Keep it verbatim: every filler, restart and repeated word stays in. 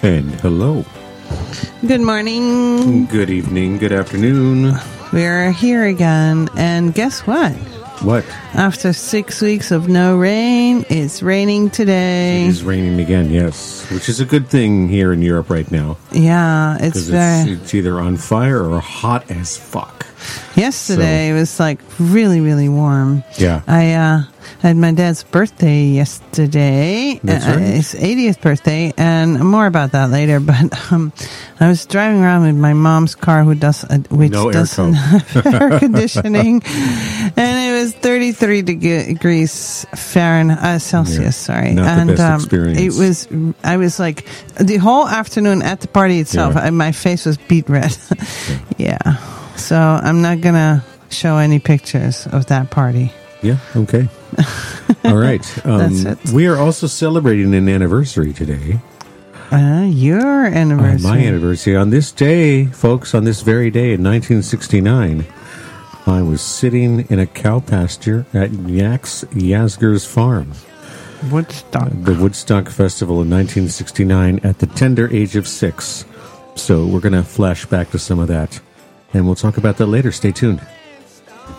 And hello. Good morning. Good evening. Good afternoon. We're here again, and guess what? What? After six weeks of no rain, it's raining today. It is raining again, yes. Which is a good thing here in Europe right now. Yeah, it's very... It's, it's either on fire or hot as fuck. Yesterday, so. It was like really, really warm. Yeah. I uh, had my dad's birthday yesterday. That's uh, right. His eightieth birthday, and more about that later. But um, I was driving around with my mom's car, who does uh, which no doesn't have air conditioning, and it was thirty-three degrees Fahrenheit, uh, Celsius. Yeah. Sorry, Not and the best um, experience. it was. I was like the whole afternoon at the party itself. Yeah. I, my face was beet red. Yeah. yeah. So I'm not going to show any pictures of that party. Yeah, okay. All right. Um, That's it. We are also celebrating an anniversary today. Uh, your anniversary. Uh, my anniversary. On this day, folks, on this very day in nineteen sixty-nine, I was sitting in a cow pasture at Yax Yasgur's farm. Woodstock. The Woodstock Festival in nineteen sixty-nine at the tender age of six. So we're going to flash back to some of that. And we'll talk about that later. Stay tuned.